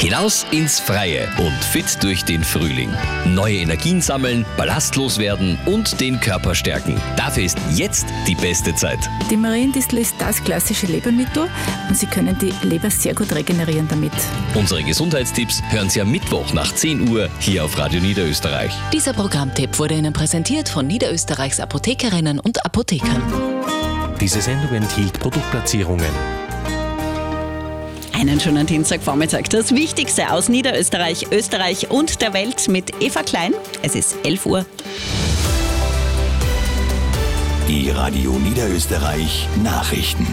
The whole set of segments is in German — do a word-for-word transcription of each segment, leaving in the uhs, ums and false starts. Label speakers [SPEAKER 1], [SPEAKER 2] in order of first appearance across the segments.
[SPEAKER 1] Hinaus ins Freie und fit durch den Frühling. Neue Energien sammeln, ballastlos werden und den Körper stärken. Dafür ist jetzt die beste Zeit.
[SPEAKER 2] Die Mariendistel ist das klassische Lebermittel und Sie können die Leber sehr gut regenerieren damit.
[SPEAKER 1] Unsere Gesundheitstipps hören Sie am Mittwoch nach zehn Uhr hier auf Radio Niederösterreich.
[SPEAKER 3] Dieser Programmtipp wurde Ihnen präsentiert von Niederösterreichs Apothekerinnen und Apothekern.
[SPEAKER 4] Diese Sendung enthielt Produktplatzierungen.
[SPEAKER 5] Einen schönen Dienstagvormittag. Das Wichtigste aus Niederösterreich, Österreich und der Welt mit Eva Klein. Es ist elf Uhr.
[SPEAKER 6] Die Radio Niederösterreich Nachrichten.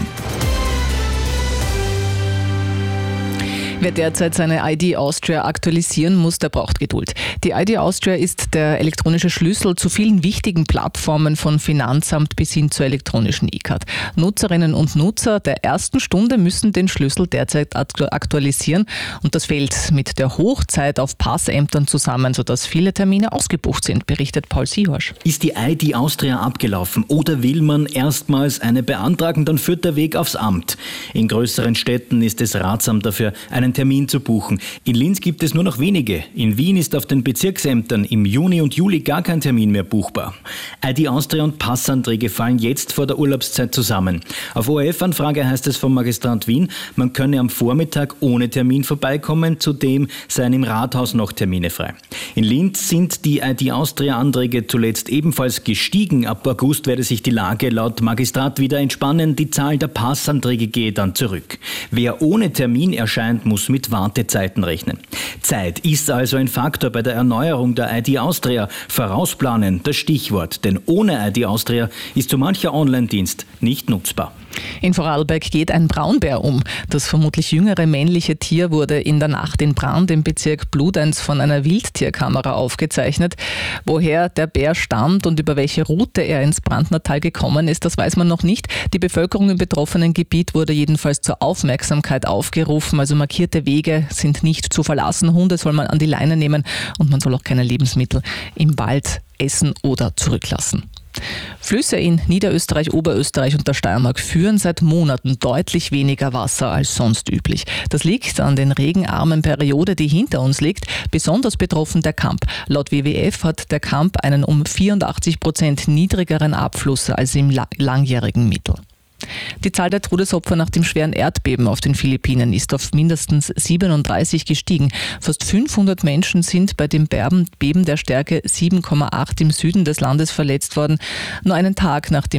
[SPEAKER 7] Wer derzeit seine I D Austria aktualisieren muss, der braucht Geduld. Die I D Austria ist der elektronische Schlüssel zu vielen wichtigen Plattformen von Finanzamt bis hin zur elektronischen E-Card. Nutzerinnen und Nutzer der ersten Stunde müssen den Schlüssel derzeit aktualisieren und das fällt mit der Hochzeit auf Passämtern zusammen, sodass viele Termine ausgebucht sind, berichtet Paul Sihorsch.
[SPEAKER 8] Ist die I D Austria abgelaufen oder will man erstmals eine beantragen, dann führt der Weg aufs Amt. In größeren Städten ist es ratsam dafür, einen Termin zu buchen. In Linz gibt es nur noch wenige. In Wien ist auf den Bezirksämtern im Juni und Juli gar kein Termin mehr buchbar. I D Austria und Passanträge fallen jetzt vor der Urlaubszeit zusammen. Auf O R F-Anfrage heißt es vom Magistrat Wien, man könne am Vormittag ohne Termin vorbeikommen, zudem seien im Rathaus noch Termine frei. In Linz sind die I D Austria-Anträge zuletzt ebenfalls gestiegen. Ab August werde sich die Lage laut Magistrat wieder entspannen. Die Zahl der Passanträge gehe dann zurück. Wer ohne Termin erscheint, muss mit Wartezeiten rechnen. Zeit ist also ein Faktor bei der Erneuerung der I D Austria. Vorausplanen, das Stichwort, denn ohne I D Austria ist so mancher Online-Dienst nicht nutzbar.
[SPEAKER 7] In Vorarlberg geht ein Braunbär um. Das vermutlich jüngere männliche Tier wurde in der Nacht in Brand im Bezirk Bludenz von einer Wildtierkamera aufgezeichnet. Woher der Bär stammt und über welche Route er ins Brandnertal gekommen ist, das weiß man noch nicht. Die Bevölkerung im betroffenen Gebiet wurde jedenfalls zur Aufmerksamkeit aufgerufen. Also markierte Wege sind nicht zu verlassen. Hunde soll man an die Leine nehmen und man soll auch keine Lebensmittel im Wald essen oder zurücklassen. Flüsse in Niederösterreich, Oberösterreich und der Steiermark führen seit Monaten deutlich weniger Wasser als sonst üblich. Das liegt an den regenarmen Periode, die hinter uns liegt. Besonders betroffen der Kamp. Laut W W F hat der Kamp einen um vierundachtzig Prozent niedrigeren Abfluss als im langjährigen Mittel. Die Zahl der Todesopfer nach dem schweren Erdbeben auf den Philippinen ist auf mindestens siebenunddreißig gestiegen. Fast fünfhundert Menschen sind bei dem Beben der Stärke sieben Komma acht im Süden des Landes verletzt worden. Nur einen Tag nach dem